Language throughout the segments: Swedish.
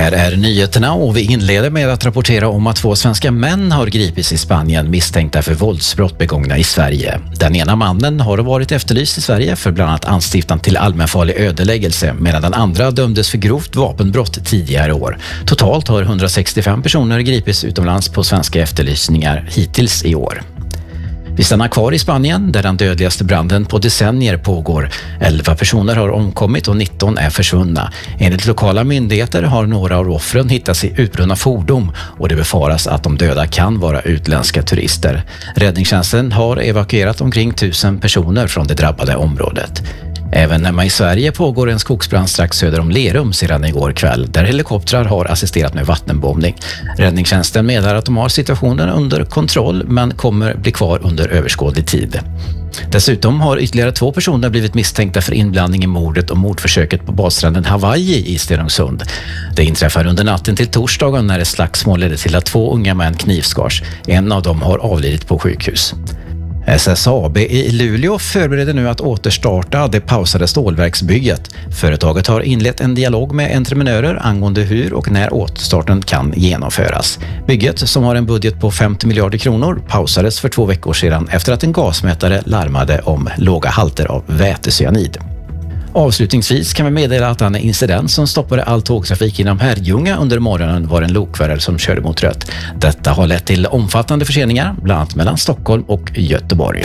Här är nyheterna och vi inleder med att rapportera om att 2 svenska män har gripits i Spanien misstänkta för våldsbrott begångna i Sverige. Den ena mannen har varit efterlyst i Sverige för bland annat anstiftan till allmänfarlig ödeläggelse medan den andra dömdes för grovt vapenbrott tidigare år. Totalt har 165 personer gripits utomlands på svenska efterlysningar hittills i år. Vi stannar kvar i Spanien där den dödligaste branden på decennier pågår. 11 personer har omkommit och 19 är försvunna. Enligt lokala myndigheter har några av offren hittats i utbrunna fordon och det befaras att de döda kan vara utländska turister. Räddningstjänsten har evakuerat omkring 1000 personer från det drabbade området. Även hemma i Sverige pågår en skogsbrand strax söder om Lerum sedan igår kväll där helikoptrar har assisterat med vattenbombning. Räddningstjänsten meddelar att de har situationen under kontroll men kommer bli kvar under överskådlig tid. Dessutom har ytterligare 2 personer blivit misstänkta för inblandning i mordet och mordförsöket på badstranden Hawaii i Stenungsund. Det inträffar under natten till torsdagen när ett slagsmål ledde till att 2 unga män knivskars. En av dem har avlidit på sjukhus. SSAB i Luleå förbereder nu att återstarta det pausade stålverksbygget. Företaget har inlett en dialog med entreprenörer angående hur och när återstarten kan genomföras. Bygget, som har en budget på 50 miljarder kronor, pausades för 2 veckor sedan efter att en gasmätare larmade om låga halter av vätecyanid. Avslutningsvis kan vi meddela att den incident som stoppade all tågtrafik inom Herrljunga under morgonen var en lokförare som körde mot rött. Detta har lett till omfattande förseningar, bland annat mellan Stockholm och Göteborg.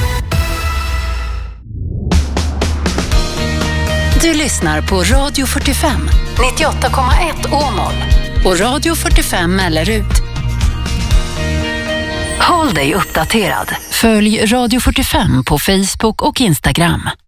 Du lyssnar på Radio 45, 98,1 Åmål och Radio 45 Mellerud. Håll dig uppdaterad. Följ Radio 45 på Facebook och Instagram.